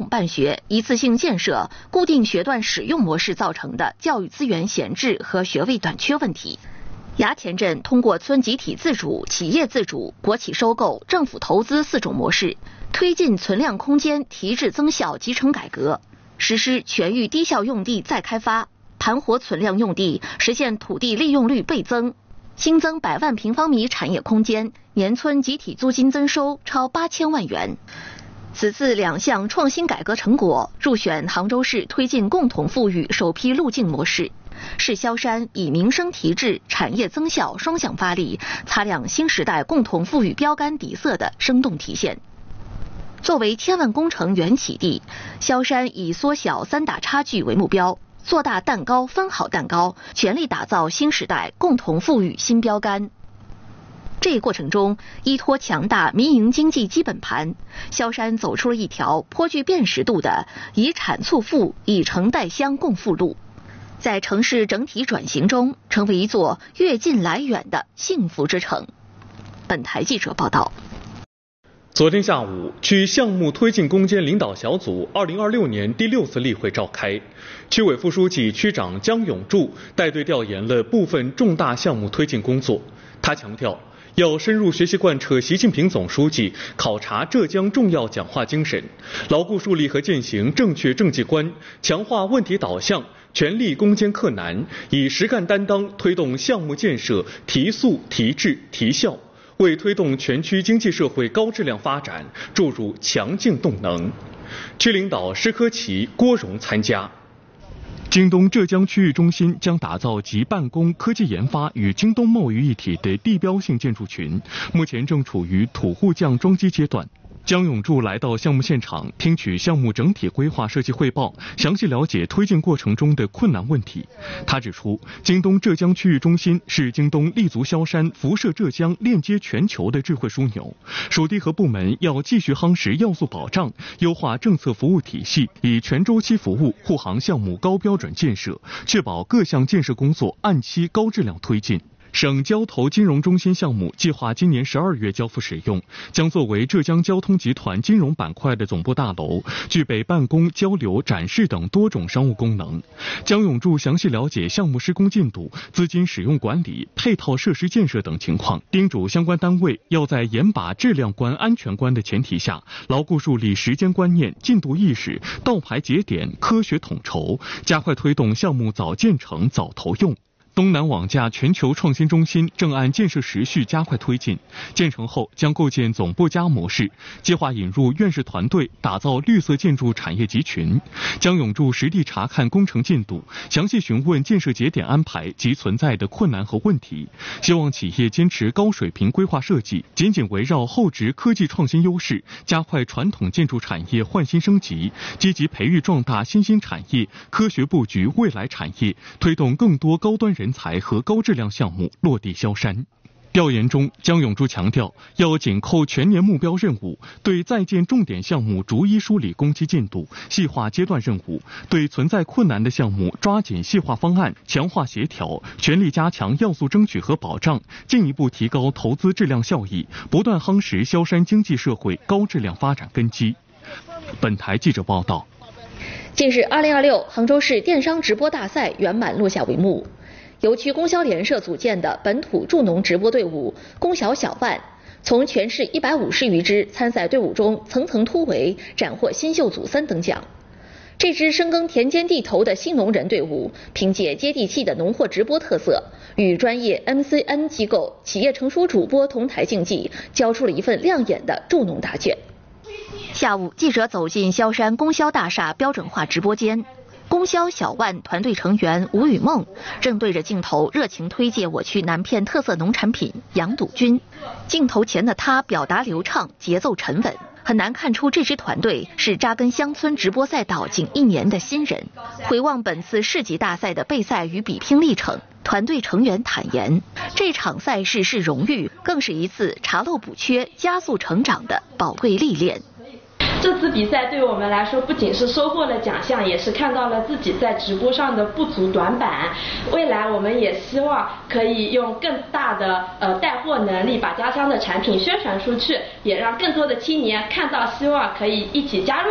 统办学、一次性建设、固定学段使用模式造成的教育资源闲置和学位短缺问题。衙前镇通过村集体自主、企业自主、国企收购、政府投资4种模式，推进存量空间提质增效集成改革，实施全域低效用地再开发，盘活存量用地，实现土地利用率倍增，新增100万平方米产业空间，年村集体租金增收超8000万元。此次2项创新改革成果入选杭州市推进共同富裕首批路径模式，是萧山以民生提质、产业增效双向发力，擦亮新时代共同富裕标杆底色的生动体现。作为千万工程源起地，萧山以缩小3大差距为目标，做大蛋糕分好蛋糕，全力打造新时代共同富裕新标杆。这一过程中，依托强大民营经济基本盘，萧山走出了一条颇具辨识度的以产促富、以城带乡共富路，在城市整体转型中，成为一座越近来远的幸福之城。本台记者报道。 昨天下午，区项目推进攻坚领导小组2026年第6次例会召开，区委副书记、区长姜永柱带队调研了部分重大项目推进工作。他强调，要深入学习贯彻习近平总书记考察浙江重要讲话精神，牢固树立和践行正确政绩观，强化问题导向，全力攻坚克难，以实干担当推动项目建设提速、提质、提效，为推动全区经济社会高质量发展注入强劲动能。区领导施科奇、郭荣参加。京东浙江区域中心将打造集办公、科技研发与京东贸于一体的地标性建筑群，目前正处于土护匠装机阶段。姜永柱来到项目现场，听取项目整体规划设计汇报，详细了解推进过程中的困难问题。他指出，京东浙江区域中心是京东立足萧山、辐射浙江、链接全球的智慧枢纽。属地和部门要继续夯实要素保障，优化政策服务体系，以全周期服务护航项目高标准建设，确保各项建设工作按期高质量推进。省交投金融中心项目计划今年12月交付使用，将作为浙江交通集团金融板块的总部大楼，具备办公、交流、展示等多种商务功能。姜永柱详细了解项目施工进度、资金使用管理、配套设施建设等情况，叮嘱相关单位要在严把质量关、安全关的前提下，牢固树立时间观念、进度意识，倒排节点，科学统筹，加快推动项目早建成、早投用。东南网架全球创新中心正按建设时序加快推进，建成后将构建总部加模式，计划引入院士团队，打造绿色建筑产业集群。姜永柱实地查看工程进度，详细询问建设节点安排及存在的困难和问题，希望企业坚持高水平规划设计，紧紧围绕后置科技创新优势，加快传统建筑产业换新升级，积极培育壮大新兴产业，科学布局未来产业，推动更多高端人才和高质量项目落地萧山。调研中，姜永柱强调，要紧扣全年目标任务，对在建重点项目逐一梳理工期进度，细化阶段任务，对存在困难的项目抓紧细化方案，强化协调，全力加强要素争取和保障，进一步提高投资质量效益，不断夯实萧山经济社会高质量发展根基。本台记者报道。 近日，2026杭州市电商直播大赛圆满落下帷幕。由区供销联社组建的本土助农直播队伍供销小万，从全市150余支参赛队伍中层层突围，斩获新秀组3等奖。这支深耕田间地头的新农人队伍，凭借接地气的农货直播特色，与专业 MCN 机构、企业成熟主播同台竞技，交出了一份亮眼的助农答卷。下午，记者走进萧山供销大厦标准化直播间。供销小万团队成员吴雨梦正对着镜头热情推介我区南片特色农产品羊肚菌。镜头前的他表达流畅，节奏沉稳，很难看出这支团队是扎根乡村直播赛道仅1年的新人。回望本次市级大赛的备赛与比拼历程，团队成员坦言，这场赛事是荣誉，更是一次查漏补缺、加速成长的宝贵历练。 这次比赛对我们来说，不仅是收获了奖项，也是看到了自己在直播上的不足短板。未来我们也希望可以用更大的带货能力，把家乡的产品宣传出去，也让更多的青年看到希望，可以一起加入。